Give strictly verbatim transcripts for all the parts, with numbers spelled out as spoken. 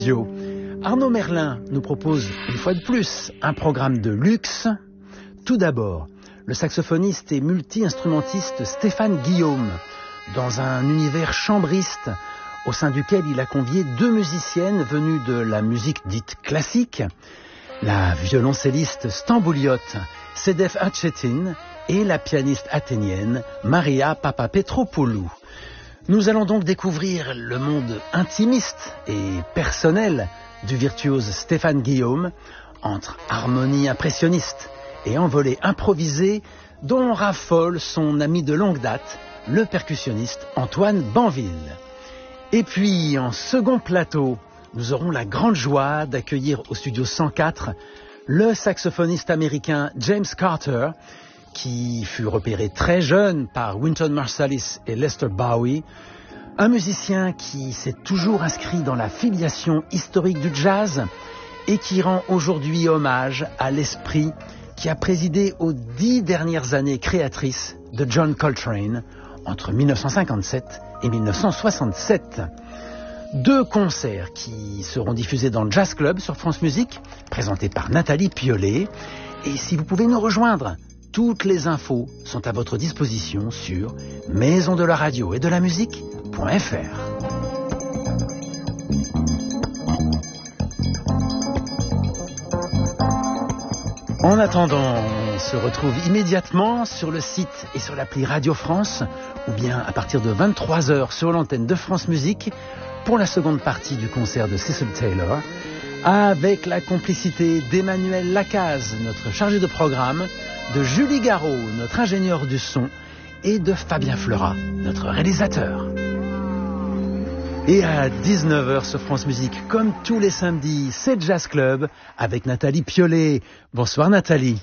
Arnaud Merlin nous propose une fois de plus un programme de luxe. Tout d'abord, le saxophoniste et multi-instrumentiste Stéphane Guillaume, dans un univers chambriste au sein duquel il a convié deux musiciennes venues de la musique dite classique, la violoncelliste stambouliote Sedef Hatchetin et la pianiste athénienne Maria Papapetropoulou. Nous allons donc découvrir le monde intimiste et personnel du virtuose Stéphane Guillaume, entre harmonie impressionniste et envolée improvisée dont raffole son ami de longue date, le percussionniste Antoine Banville. Et puis, en second plateau, nous aurons la grande joie d'accueillir au studio cent quatre le saxophoniste américain James Carter, qui fut repéré très jeune par Wynton Marsalis et Lester Bowie, un musicien qui s'est toujours inscrit dans la filiation historique du jazz et qui rend aujourd'hui hommage à l'esprit qui a présidé aux dix dernières années créatrices de John Coltrane entre dix-neuf cent cinquante-sept et dix-neuf cent soixante-sept. Deux concerts qui seront diffusés dans le Jazz Club sur France Musique, présentés par Nathalie Piollet. Et si vous pouvez nous rejoindre, toutes les infos sont à votre disposition sur maison de la radio et de la musique point f r. En attendant, on se retrouve immédiatement sur le site et sur l'appli Radio France, ou bien à partir de vingt-trois heures sur l'antenne de France Musique, pour la seconde partie du concert de Cecil Taylor, avec la complicité d'Emmanuel Lacaze, notre chargé de programme, de Julie Garot, notre ingénieur du son, et de Fabien Fleurat, notre réalisateur. Et à dix-neuf heures sur France Musique, comme tous les samedis, c'est Jazz Club avec Nathalie Piollet. Bonsoir Nathalie.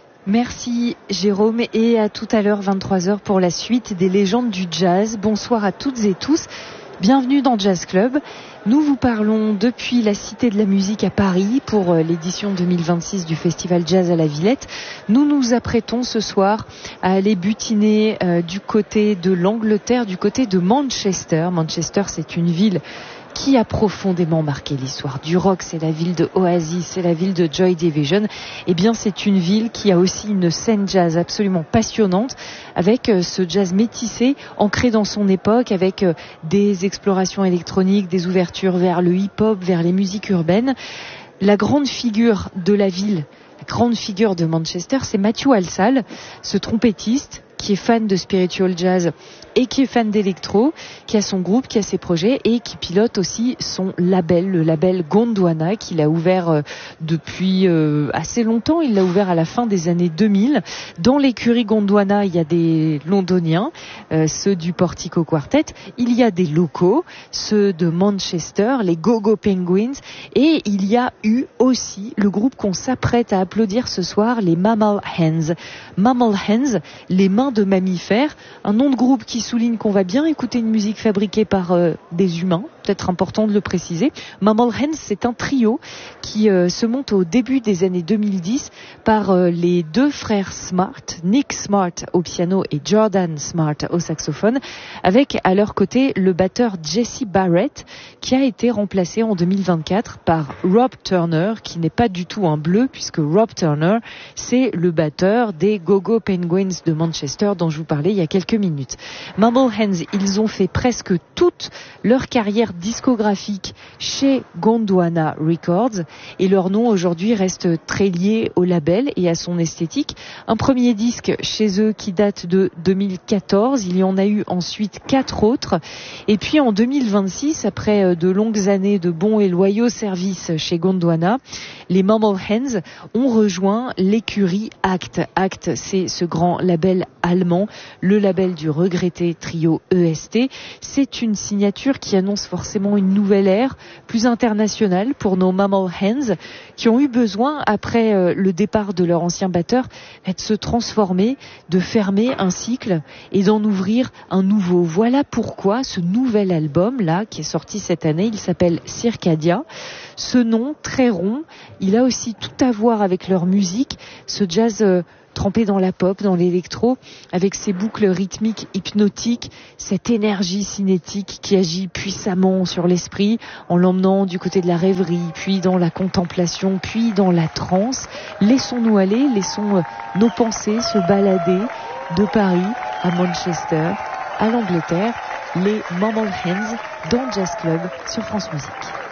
Merci Jérôme, et à tout à l'heure vingt-trois heures pour la suite des légendes du jazz. Bonsoir à toutes et tous. Bienvenue dans Jazz Club. Nous vous parlons depuis la Cité de la Musique à Paris pour l'édition deux mille vingt-six du Festival Jazz à la Villette. Nous nous apprêtons ce soir à aller butiner euh, du côté de l'Angleterre, du côté de Manchester. Manchester, c'est une ville qui a profondément marqué l'histoire du rock. C'est la ville de Oasis, c'est la ville de Joy Division. Eh bien, c'est une ville qui a aussi une scène jazz absolument passionnante, avec euh, ce jazz métissé, ancré dans son époque, avec euh, des explorations électroniques, des ouvertures vers le hip-hop, vers les musiques urbaines. La grande figure de la ville, la grande figure de Manchester, c'est Matthew Halsall, ce trompettiste qui est fan de spiritual jazz et qui est fan d'électro, qui a son groupe, qui a ses projets et qui pilote aussi son label, le label Gondwana, qu'il a ouvert euh, depuis euh, assez longtemps. Il l'a ouvert à la fin des années deux mille. Dans l'écurie Gondwana, il y a des londoniens, euh, ceux du Portico Quartet. Il y a des locaux, ceux de Manchester, les Go-Go Penguins. Et il y a eu aussi le groupe qu'on s'apprête à applaudir ce soir, les Mammal Hands. Mammal Hands, les mains de mammifères, un nom de groupe qui souligne qu'on va bien écouter une musique fabriquée par euh, des humains, peut-être important de le préciser. Mammal Hands, c'est un trio qui euh, se monte au début des années deux mille dix par euh, les deux frères Smart, Nick Smart au piano et Jordan Smart au saxophone, avec à leur côté le batteur Jesse Barrett, qui a été remplacé en deux mille vingt-quatre par Rob Turner, qui n'est pas du tout un bleu, puisque Rob Turner, c'est le batteur des Go-Go Penguins de Manchester dont je vous parlais il y a quelques minutes. Mammal Hands, ils ont fait presque toute leur carrière discographique chez Gondwana Records, et leur nom aujourd'hui reste très lié au label et à son esthétique. Un premier disque chez eux qui date de deux mille quatorze, il y en a eu ensuite quatre autres, et puis en deux mille vingt-six, après de longues années de bons et loyaux services chez Gondwana, les Mammal Hands ont rejoint l'écurie Act. Act, c'est ce grand label allemand, le label du regretté trio E S T. C'est une signature qui annonce forcément une nouvelle ère, plus internationale pour nos Mammal Hands, qui ont eu besoin, après euh, le départ de leur ancien batteur, de se transformer, de fermer un cycle et d'en ouvrir un nouveau. Voilà pourquoi ce nouvel album-là, qui est sorti cette année, il s'appelle Circadia. Ce nom très rond, il a aussi tout à voir avec leur musique, ce jazz euh, trempé dans la pop, dans l'électro, avec ses boucles rythmiques hypnotiques, cette énergie cinétique qui agit puissamment sur l'esprit, en l'emmenant du côté de la rêverie, puis dans la contemplation, puis dans la transe. Laissons-nous aller, laissons nos pensées se balader de Paris à Manchester, à l'Angleterre, les Mumble Hands dans Jazz Club sur France Musique.